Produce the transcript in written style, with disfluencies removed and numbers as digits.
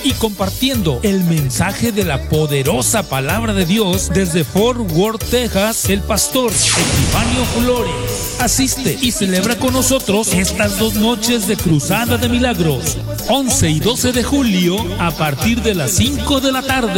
y compartiendo el mensaje de la poderosa palabra de Dios desde Fort Worth, Texas, el pastor Epifanio Flores. Asiste y celebra con nosotros estas 2 noches de Cruzada de Milagros, 11 y 12 de julio, a partir de las 5 de la tarde.